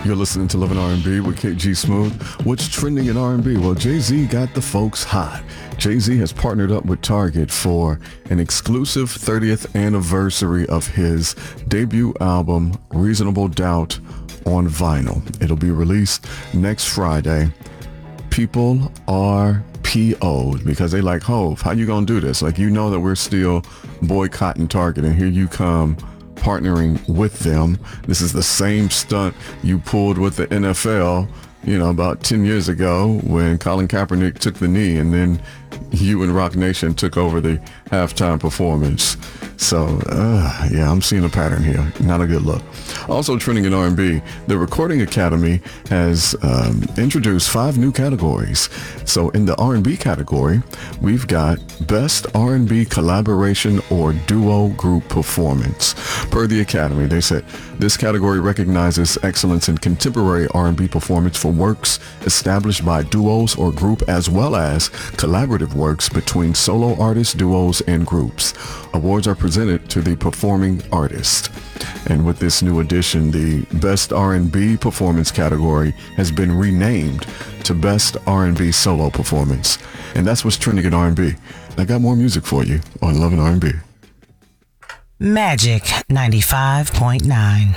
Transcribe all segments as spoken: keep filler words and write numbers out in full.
You're listening to Living R and B with K G Smooth. What's trending in R and B? Well, Jay-Z got the folks hot. Jay-Z has partnered up with Target for an exclusive thirtieth anniversary of his debut album, Reasonable Doubt, on vinyl. It'll be released next Friday. People are P O'd because they like, Hov, how you gonna do this? Like, you know that we're still boycotting Target, and here you come partnering with them. This is the same stunt you pulled with the N F L, you know, about ten years ago when Colin Kaepernick took the knee, and then you and Rock Nation took over the halftime performance. So, uh, yeah, I'm seeing a pattern here. Not a good look. Also trending in R and B, the Recording Academy has um, introduced five new categories. So in the R and B category, we've got Best R and B Collaboration or Duo Group Performance. Per the Academy, they said this category recognizes excellence in contemporary R and B performance for works established by duos or group, as well as collaborative works between solo artists, duos, and groups. Awards are presented to the performing artist. And with this new addition, the Best R and B Performance category has been renamed to Best R and B Solo Performance. And that's what's trending in R and B. I got more music for you on Lovin' R and B. Magic ninety-five point nine.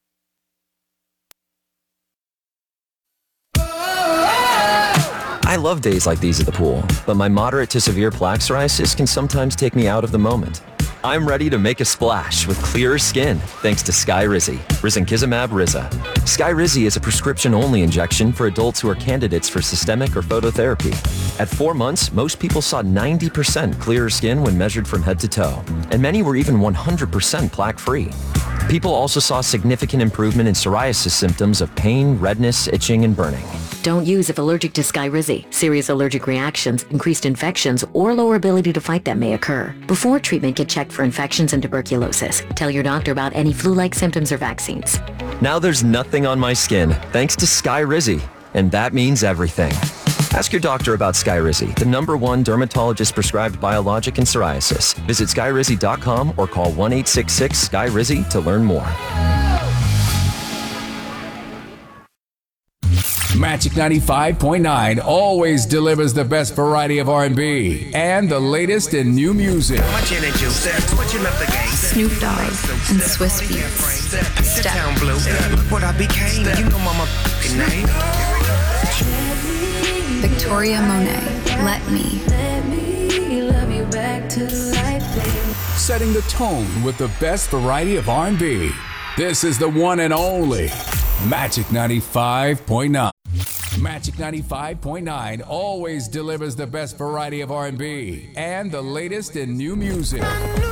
I love days like these at the pool, but my moderate to severe plaque psoriasis can sometimes take me out of the moment. I'm ready to make a splash with clearer skin thanks to Skyrizi, risankizumab Riza. Skyrizi is a prescription-only injection for adults who are candidates for systemic or phototherapy. At four months, most people saw ninety percent clearer skin when measured from head to toe, and many were even one hundred percent plaque-free. People also saw significant improvement in psoriasis symptoms of pain, redness, itching, and burning. Don't use if allergic to Skyrizi. Serious allergic reactions, increased infections, or lower ability to fight them may occur. Before treatment, get checked for infections and tuberculosis. Tell your doctor about any flu-like symptoms or vaccines. Now there's nothing on my skin thanks to Skyrizi, and that means everything. Ask your doctor about Skyrizi, the number one dermatologist-prescribed biologic in psoriasis. Visit skyrizi dot com or call one eight six six Skyrizi to learn more. Magic ninety-five point nine always delivers the best variety of R and B and the latest in new music. Snoop Dogg and Swiss Beats. Step. Victoria Monet, Let Me. Setting the tone with the best variety of R and B. This is the one and only Magic ninety-five point nine. Magic ninety-five point nine always delivers the best variety of R and B and the latest in new music.